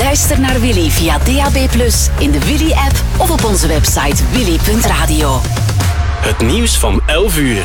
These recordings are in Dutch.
Luister naar Willy via DAB+, in de Willy-app of op onze website willy.radio. Het nieuws van 11 uur.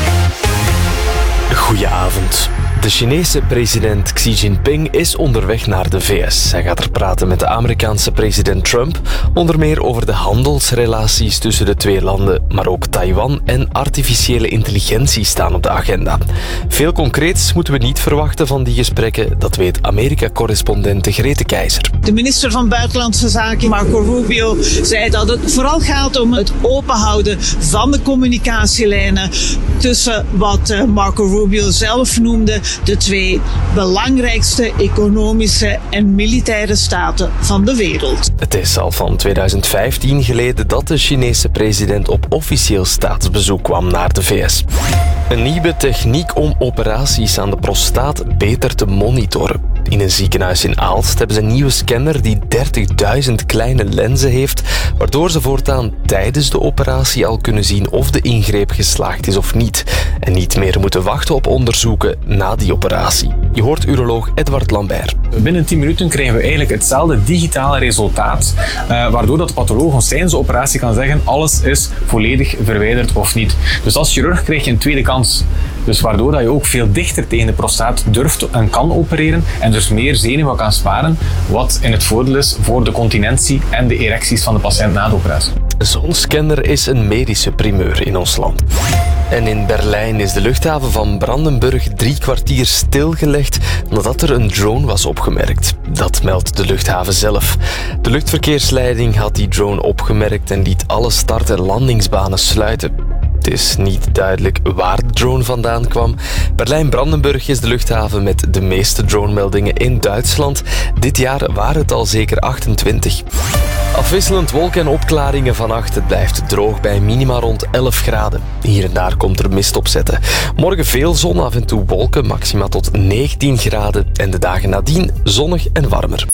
Goedenavond. De Chinese president Xi Jinping is onderweg naar de VS. Hij gaat er praten met de Amerikaanse president Trump, onder meer over de handelsrelaties tussen de twee landen, maar ook Taiwan en artificiële intelligentie staan op de agenda. Veel concreets moeten we niet verwachten van die gesprekken, dat weet Amerika-correspondente Grete Keizer. De minister van Buitenlandse Zaken, Marco Rubio, zei dat het vooral gaat om het openhouden van de communicatielijnen tussen wat Marco Rubio zelf noemde de twee belangrijkste economische en militaire staten van de wereld. Het is al van 2015 geleden dat de Chinese president op officieel staatsbezoek kwam naar de VS. Een nieuwe techniek om operaties aan de prostaat beter te monitoren. In een ziekenhuis in Aalst hebben ze een nieuwe scanner die 30.000 kleine lenzen heeft, waardoor ze voortaan tijdens de operatie al kunnen zien of de ingreep geslaagd is of niet. En niet meer moeten wachten op onderzoeken na die operatie. Je hoort uroloog Edward Lambert. Binnen 10 minuten krijgen we eigenlijk hetzelfde digitale resultaat, waardoor dat de patholoog ons tijdens de operatie kan zeggen alles is volledig verwijderd of niet. Dus als chirurg krijg je een tweede kans. Dus waardoor dat je ook veel dichter tegen de prostaat durft en kan opereren en dus meer zenuwen kan sparen, wat in het voordeel is voor de continentie en de erecties van de patiënt na de operatie. Zo'n scanner is een medische primeur in ons land. En in Berlijn is de luchthaven van Brandenburg 3 kwartier stilgelegd nadat er een drone was opgemerkt. Dat meldt de luchthaven zelf. De luchtverkeersleiding had die drone opgemerkt en liet alle start- en landingsbanen sluiten. Het is niet duidelijk waar de drone vandaan kwam. Berlijn-Brandenburg is de luchthaven met de meeste dronemeldingen in Duitsland. Dit jaar waren het al zeker 28. Afwisselend wolken en opklaringen vannacht. Het blijft droog bij minima rond 11 graden. Hier en daar komt er mist opzetten. Morgen veel zon, af en toe wolken, maxima tot 19 graden. En de dagen nadien zonnig en warmer.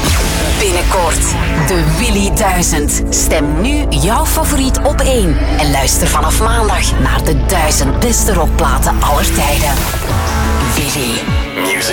Binnenkort de Willy 1000. Stem nu jouw favoriet op 1 en luister vanaf maandag naar de 1000 beste rockplaten aller tijden. Willy.